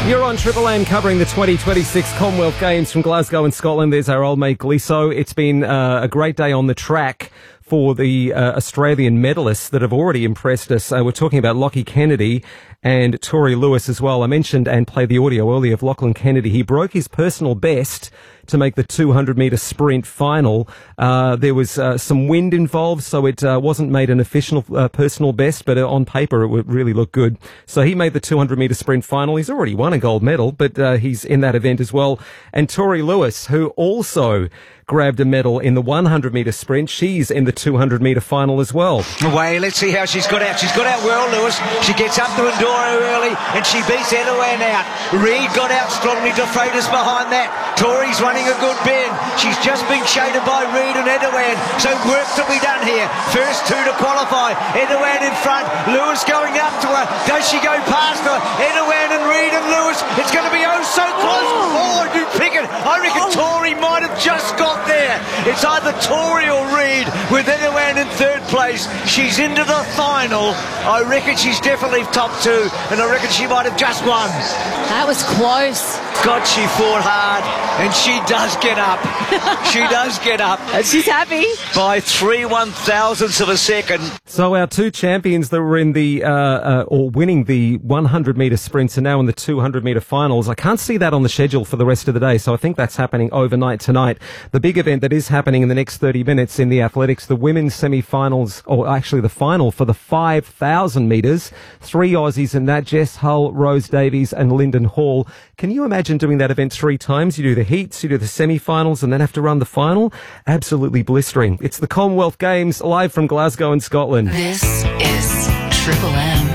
You're on Triple M covering the 2026 Commonwealth Games from Glasgow in Scotland. There's our old mate Gliso. It's been a great day on the track for the Australian medalists that have already impressed us. We're talking about Lockie Kennedy and Tori Lewis as well. I mentioned and played the audio earlier of Lachlan Kennedy. He broke his personal best to make the 200-metre sprint final. There was some wind involved, so it wasn't made an official personal best, but on paper it would really look good. So he made the 200-metre sprint final. He's already won a gold medal, but he's in that event as well. And Tori Lewis, who also grabbed a medal in the 100-metre sprint. She's in the 200-metre final as well. Away, let's see how she's got out. She's got out well, Lewis. She gets up to Enduro early, and she beats Edawan out. Reid got out strongly to Freitas behind that. Tori's running a good bend. She's just been shaded by Reid and Edawan, so work to be done here. First two to qualify. Edawan in front. Lewis going up to her. Does she go past her? Edawan and Reid and Lewis. It's going to be oh so close. Oh, you pick it. I reckon Tori might have just got there. It's either Tori or Reid with Edawan in third place. She's into the final. I reckon she's definitely top two, and I reckon she might have just won. That was close. God, she fought hard, and she does get up. She does get up. She's happy. By 3/1000ths of a second. So our two champions that were in the, or winning the 100-metre sprints are now in the 200-metre finals. I can't see that on the schedule for the rest of the day, so I think that's happening overnight tonight. The big event that is happening in the next 30 minutes in the athletics, the women's semi-finals, or actually the final for the 5,000 metres. Three Aussies in that, Jess Hull, Rose Davies and Lyndon Hall. Can you imagine doing that event three times? You do the heats, you do the semi-finals, and then have to run the final? Absolutely blistering. It's the Commonwealth Games live from Glasgow in Scotland. This is Triple M.